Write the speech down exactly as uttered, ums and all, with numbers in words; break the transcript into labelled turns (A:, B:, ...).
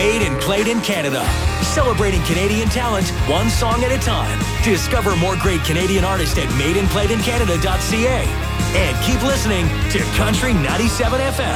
A: Made and played in Canada. Celebrating Canadian talent, one song at a time. Discover more great Canadian artists at made and played in canada dot c a. And keep listening to Country ninety-seven F M.